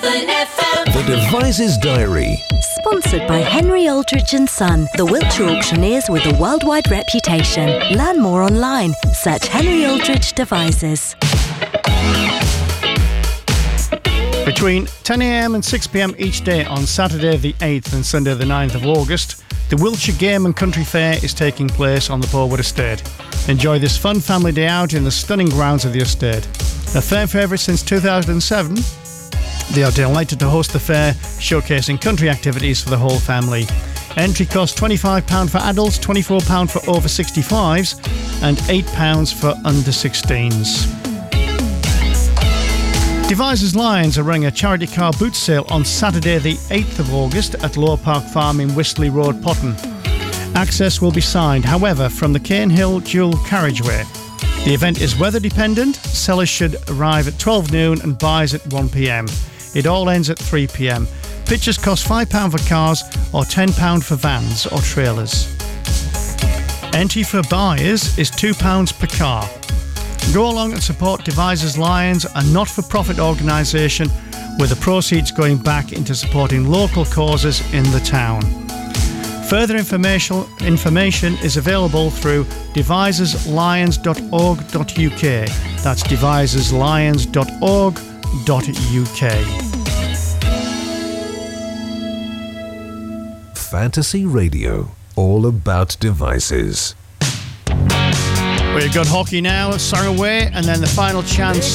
The Devices Diary. Sponsored by Henry Aldridge & Son, the Wiltshire auctioneers with a worldwide reputation. Learn more online. Search Henry Aldridge Devices. Between 10 a.m. and 6 p.m. each day on Saturday the 8th and Sunday the 9th of August, the Wiltshire Game and Country Fair is taking place on the Borwood Estate. Enjoy this fun family day out in the stunning grounds of the estate. A fair favourite since 2007, they are delighted to host the fair, showcasing country activities for the whole family. Entry costs £25 for adults, £24 for over 65s and £8 for under 16s. Devices Lions are running a charity car boot sale on Saturday the 8th of August at Lower Park Farm in Whistley Road, Potton. Access will be signed, however, from the Cane Hill dual carriageway. The event is weather dependent. Sellers should arrive at 12 noon and buys at 1 p.m. It all ends at 3 p.m. Pictures cost £5 for cars or £10 for vans or trailers. Entry for buyers is £2 per car. Go along and support Devices Lions, a not-for-profit organisation with the proceeds going back into supporting local causes in the town. Further information is available through deviseslions.org.uk. That's deviseslions.org.uk. Fantasy Radio, all about devices. We've got hockey now, song away, and then the final chance